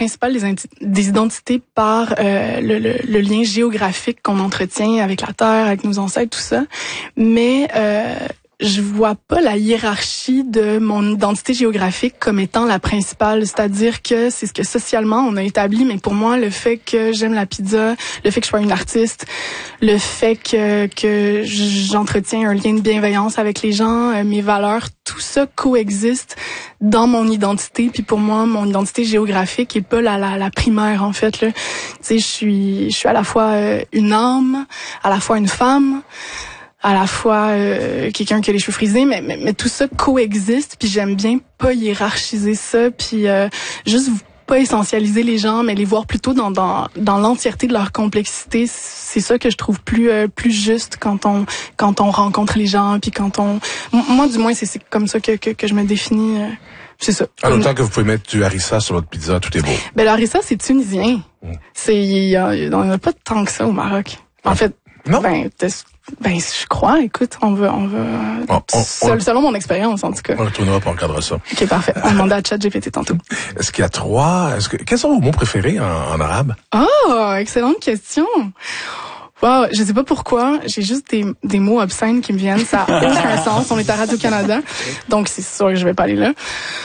principale des identités par le lien géographique qu'on entretient avec la Terre, avec nos ancêtres, tout ça. Mais je vois pas la hiérarchie de mon identité géographique comme étant la principale. C'est-à-dire que c'est ce que socialement on a établi, mais pour moi, le fait que j'aime la pizza, le fait que je sois une artiste, le fait que j'entretiens un lien de bienveillance avec les gens, mes valeurs, tout ça coexiste dans mon identité. Puis pour moi, mon identité géographique est pas la primaire, en fait, là. Tu sais, je suis à la fois une âme, à la fois une femme, à la fois quelqu'un qui a les cheveux frisés, mais tout ça coexiste, puis j'aime bien pas hiérarchiser ça, puis juste pas essentialiser les gens, mais les voir plutôt dans l'entièreté de leur complexité. C'est ça que je trouve plus juste quand on rencontre les gens, puis moi du moins c'est comme ça que je me définis. C'est ça. En même temps que vous pouvez mettre du harissa sur votre pizza, tout est beau. Ben le harissa c'est tunisien. Il en a pas tant que ça au Maroc. En fait, non. Ben, je crois, écoute, on va selon mon expérience, en tout cas. On retournera pour encadrer ça. Ok, parfait. On demandait à ChatGPT tantôt. Est-ce qu'il y a quels sont vos mots préférés en arabe? Oh, excellente question. Wow, je sais pas pourquoi, j'ai juste des mots obscènes qui me viennent, ça a aucun sens. On est à Radio-Canada, donc c'est sûr que je vais pas aller là.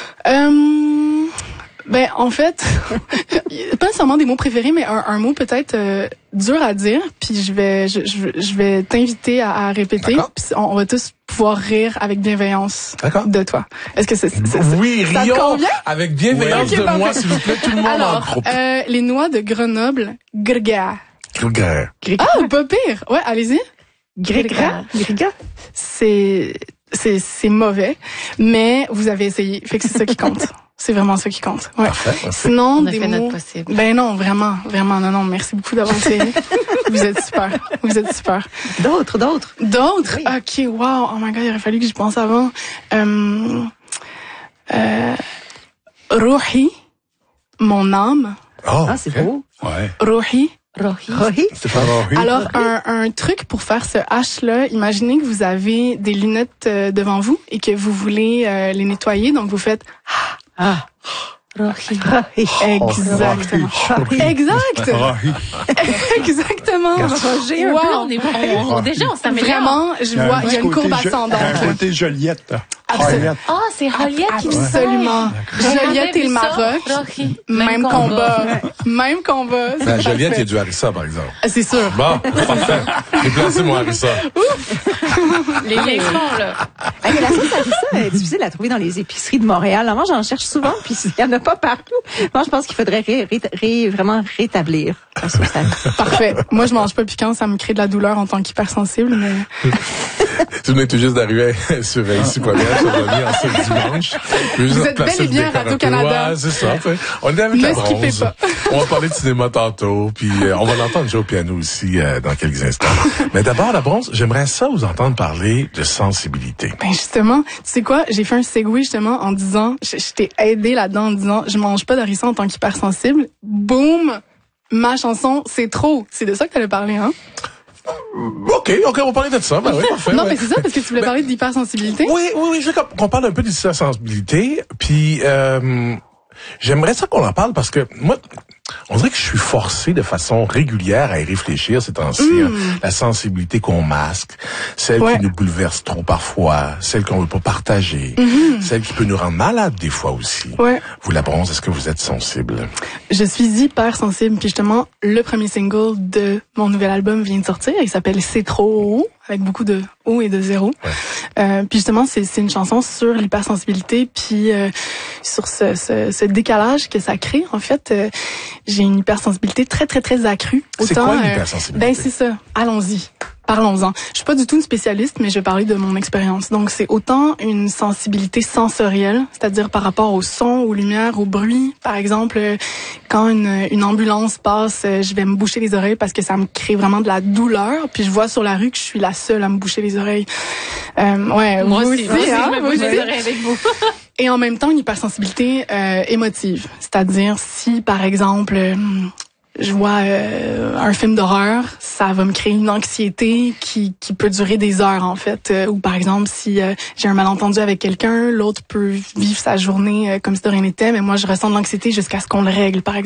Ben, en fait, pas nécessairement des mots préférés, mais un mot peut-être dur à dire, puis je vais t'inviter à répéter, puis on va tous pouvoir rire avec bienveillance de toi. Est-ce que oui, ça te convient? Avec bienveillance de moi, s'il vous plaît, tout le monde. Alors, en groupe. Les noix de Grenoble, grga. Grga. Ah, pas pire. Ouais, allez-y. Grga. C'est mauvais, mais vous avez essayé, fait que c'est ça qui compte. C'est vraiment ça qui compte. Ouais. Parfait. Sinon, on a fait notre possible. Ben non, vraiment, non, merci beaucoup d'avoir essayé. Vous êtes super. D'autres. Oui. Ok, wow, oh my god, il aurait fallu que j'y pense avant. Ruhi, mon âme. Oh, c'est beau. Ouais. Ruhi. C'est pas Rohi. Alors, un truc pour faire ce H-là, imaginez que vous avez des lunettes devant vous et que vous voulez les nettoyer, donc vous faites Rohi. Exactement. Exact. Exactement. Roger, un Wow. Déjà, on s'améliore. Vraiment, je vois, il y a une courbe ascendante. Un côté Joliette. Absolument. Ah, c'est Joliette qui nous Absolument. Joliette et le Maroc. Même combat. Même combat. Ben, Joliette, il y a du harissa, par exemple. C'est sûr. Bon, parfait. J'ai placé mon harissa. Les fonds, là. Mais la sauce harissa est difficile à trouver dans les épiceries de Montréal. Moi, j'en cherche souvent, puis il n'y en a pas partout. Moi, je pense qu'il faudrait vraiment rétablir la sauce harissa. Parfait. Moi, je mange pas piquant, ça me crée de la douleur en tant qu'hypersensible, mais... Tu venais tout juste d'arriver sur Ici Première, sur le en ce dimanche. Vous êtes bel et bien à Radio-Canada. Ouais, c'est ça. On est avec la bronze. Pas. On va parler de cinéma tantôt, puis on va l'entendre jouer au piano aussi dans quelques instants. Mais d'abord, la bronze, j'aimerais ça vous entendre parler de sensibilité. Ben justement, tu sais quoi, j'ai fait un segue justement en disant, je t'ai aidé là-dedans en disant, je mange pas d'harissa en tant qu'hypersensible. Boum, ma chanson, c'est trop. C'est de ça que t'allais parler, hein? OK, on va parler de ça. Ben oui, parfait. Non, ouais. mais c'est ça, parce que tu voulais parler d'hypersensibilité. Oui, je veux qu'on parle un peu d'hypersensibilité, puis j'aimerais ça qu'on en parle parce que moi, on dirait que je suis forcé de façon régulière à y réfléchir ces temps-ci. La sensibilité qu'on masque, celle qui nous bouleverse trop parfois, celle qu'on veut pas partager, celle qui peut nous rendre malade des fois aussi. Ouais. Vous, la bronze, est-ce que vous êtes sensible? Je suis hypersensible, puis justement, le premier single de mon nouvel album vient de sortir. Il s'appelle C'est trop haut, avec beaucoup de O et de zéro. Ouais. Puis justement, c'est une chanson sur l'hypersensibilité, puis sur ce décalage que ça crée. En fait, j'ai une hypersensibilité très, très, très accrue. C'est quoi l'hypersensibilité? Ben, c'est ça. Allons-y. Parlons-en. Je suis pas du tout une spécialiste, mais je vais parler de mon expérience. Donc, c'est autant une sensibilité sensorielle, c'est-à-dire par rapport au son, aux lumières, au bruit. Par exemple, quand une ambulance passe, je vais me boucher les oreilles parce que ça me crée vraiment de la douleur. Puis je vois sur la rue que je suis la seule à me boucher les oreilles. Ouais, moi vous aussi, hein, je me bouche les oreilles avec vous. Et en même temps, une hypersensibilité émotive. C'est-à-dire, si, par exemple... je vois un film d'horreur, ça va me créer une anxiété qui peut durer des heures en fait. Ou par exemple, si j'ai un malentendu avec quelqu'un, l'autre peut vivre sa journée comme si de rien n'était, mais moi je ressens de l'anxiété jusqu'à ce qu'on le règle, par exemple.